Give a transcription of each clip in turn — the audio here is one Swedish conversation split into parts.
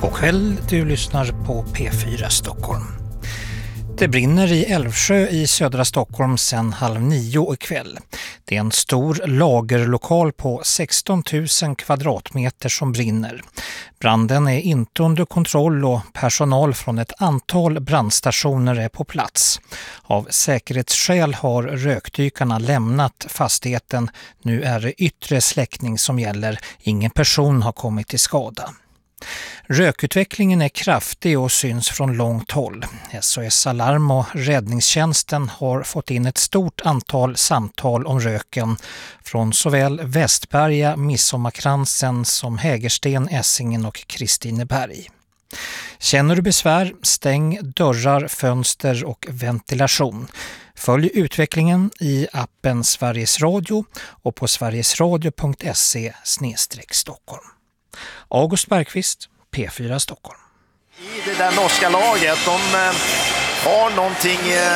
God kväll, du lyssnar på P4 Stockholm. Det brinner i Älvsjö i södra Stockholm sedan 8:30 ikväll. Det är en stor lagerlokal på 16 000 kvadratmeter som brinner. Branden är inte under kontroll och personal från ett antal brandstationer är på plats. Av säkerhetsskäl har rökdykarna lämnat fastigheten. Nu är det yttre släckning som gäller. Ingen person har kommit till skada. Rökutvecklingen är kraftig och syns från långt håll. SOS Alarm och räddningstjänsten har fått in ett stort antal samtal om röken från såväl Västberga, Midsommarkransen som Hägersten, Essingen och Kristineberg. Känner du besvär, stäng dörrar, fönster och ventilation. Följ utvecklingen i appen Sveriges Radio och på sverigesradio.se/Stockholm. August Bergqvist, P4 Stockholm. I det där norska laget, de har någonting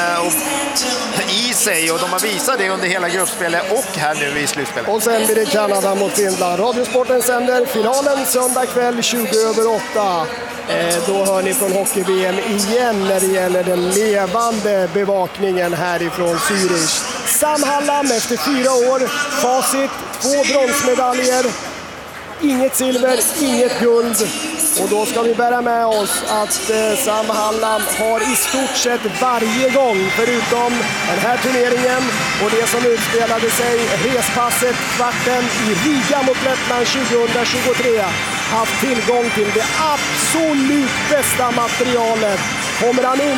i sig och de har visat det under hela gruppspelet och här nu i slutspelet. Och sen blir det Kanada mot Finland. Radiosporten sänder finalen söndag kväll 20:08. Då hör ni från hockey-VM igen när det gäller den levande bevakningen härifrån Zürich. Sam Hallam efter 4 år, facit 2 bronsmedaljer. Inget silver, inget guld. Och då ska vi bära med oss att Sam Hallam har i stort sett varje gång, förutom den här turneringen och det som utspelade sig, respasset, kvarten i Riga mot Lettland 2023, haft tillgång till det absolut bästa materialet. Kommer han